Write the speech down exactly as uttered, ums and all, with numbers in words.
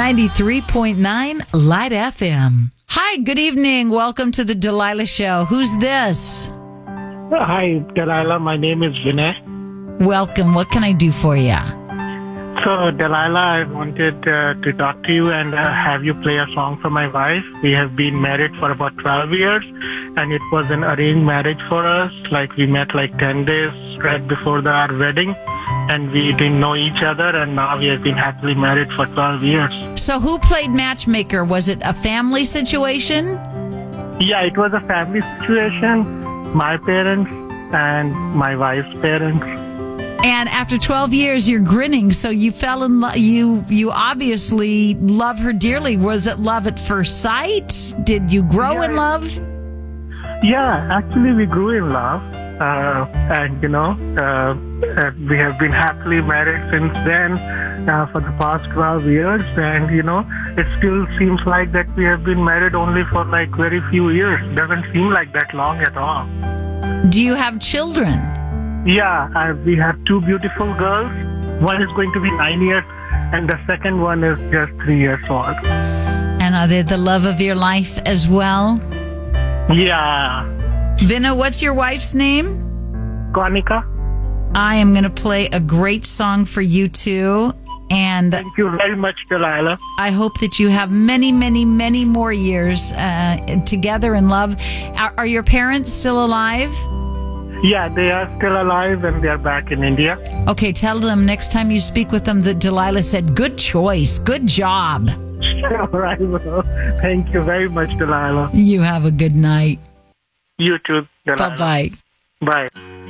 ninety-three point nine Light F M. Hi, good evening. Welcome to the Delilah Show. Who's this? Hi, Delilah. My name is Vinay. Welcome. What can I do for you? So, Delilah, I wanted uh, to talk to you and uh, have you play a song for my wife. We have been married for about twelve years, and it was an arranged marriage for us. Like, we met like ten days right before the, our wedding, and we didn't know each other, and now we have been happily married for twelve years. So who played matchmaker? Was it a family situation? Yeah, it was a family situation. My parents and my wife's parents. And after twelve years, you're grinning. So you fell in love. You you obviously love her dearly. Was it love at first sight? Did you grow Yeah. in love? Yeah, actually we grew in love. Uh, and, you know, uh, uh, we have been happily married since then uh, for the past twelve years. And, you know, it still seems like that we have been married only for like very few years. Doesn't seem like that long at all. Do you have children? Yeah, uh, we have two beautiful girls. One is going to be nine years and the second one is just three years old. And are they the love of your life as well? Yeah. Vinna, what's your wife's name? Konika, I am going to play a great song for you two. And thank you very much, Delilah. I hope that you have many, many, many more years uh, together in love. Are, are your parents still alive? Yeah, they are still alive and they are back in India. Okay, tell them next time you speak with them that Delilah said, good choice, good job. All right, well, thank you very much, Delilah. You have a good night. You too, Delilah. Bye-bye. Bye.